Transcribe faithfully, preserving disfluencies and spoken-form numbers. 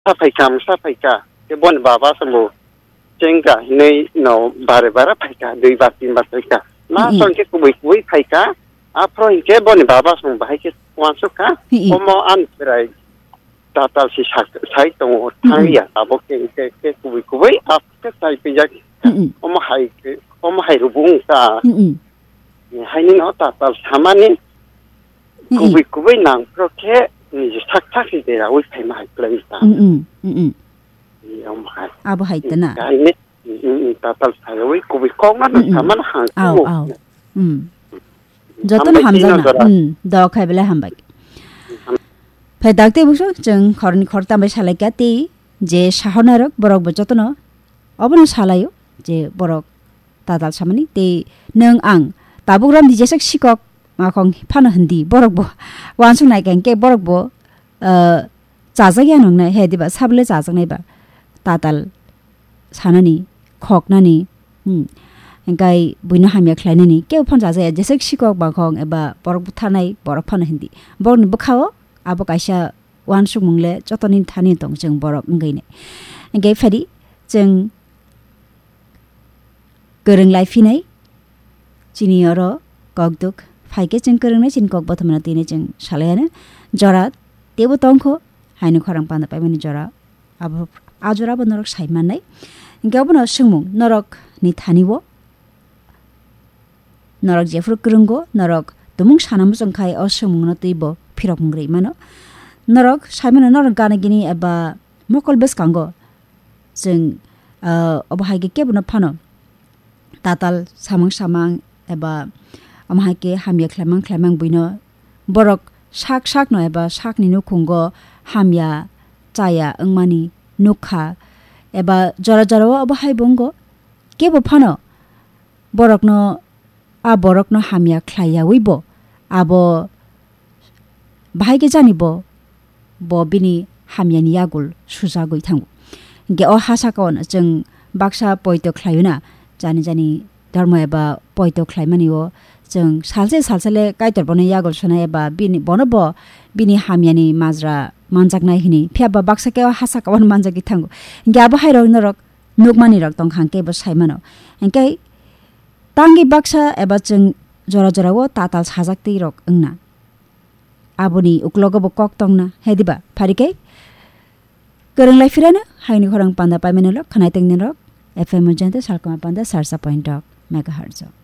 사파이감 사파이가 본 바바 समो 쟁가 네 너 바레바라 파이가 दुई बार तीन बार 파이가 나 손게 कुबै कुबै 파이가 앞으로 이게 본 바바 समो 바이게 완수가 어머 안 그래 다탈시 사이동 상이야 아버게 이게 कुबै कुबै 앞에 사이피자 어머 하이 어머 하이로 봉사 하이는 어따 사만이 कुबै कुबै 난 그렇게 이제 탁탁이 돼야 우리 패마 할 거니까. 응, 응, 응. 이런 말. 아버 하이드나. 아니, 음, 다tal 사요. 우리 고비 콩만 사만 한. 아우, 아우. 음. 저는 함자나. 음, 더 카이블레 함박. 배닥대 부서 정 거르니 거르다메 살라까티 제 사하나럭 버럭 버저토너 어버는 살아요. 제 버럭 다달 사마니 때 능앙 다부그람 디제색 시각 마콩 파는 흔디 버럭보 완숙나이 갱게 버럭보 어 자자기 하는나 해디바 사블레 자장나이바 다달 사나니 콕나니 음 그러니까 부이나 하며 클라이니 깨우판 자자야 제색 시각 마콩 에바 버럭부 타나이 버럭 파는 흔디 버럭니 버카오 아버가샤 완숙 몽레 쪼토닌 타니 동정 버럭 응가이네 그러니까 페디 정 그릉 라이피네 지니어로 걱둑 फाइके जों करंने जिन कक बथमना तिने जों सालायानो जरा तेबो तंखो हाइनो खरं पाना पाइमानि जरा अब आजरा बनरक साइमाननाय गाबनो सोंमुं नरक नि थानिबो नरक जेफ्रु करंगो नरक दुमुं सानामु जोंखाय अ सोंमुंनो तैबो फिरक मुंग्रै मानो नरक साइमानो नरक गाना गिनि एबा मकल बेस कांगो जों अब हाइके केबनो फानो ताताल सामं सामां एबा amhaike hamya khlamang khlamang buino borok sak sak no eba sakni no khungo hamya chaya angmani nukha eba jara jara aba hai bongo kebo phano borok no a borok no hamya khlaya wibo abo bhaige janibo bo bini hamya ni yagul suja goi thangu ge o hasa kon jeng baksa poito khlayuna jani jani dharma eba poito khlaimani o जों सालसे सालसेले काइतर बने यागल सनाय बा बिनि बनबो बिनि हामियानि माजरा मानजाकनाय हिनि फियाबा बाक्साके हासाकावन मानजाकि थांगो ग्याबो हाइरक नरक नुकमानि रक दं खांके बो साइमानो एंकाय तांगि बाक्सा एबा जों जरा जरावो ताताल साजाकति रक ओंना आबोनि उक्लगबो कक तंना हेदिबा फारिके गोरोंलाय फिरानो हाइनि खरं पान्दा पाइमेनल खनाय तेंनि रक एफएम जन्ते सालकमा पान्दा सारसा पॉइंट मेगाहर्ट्ज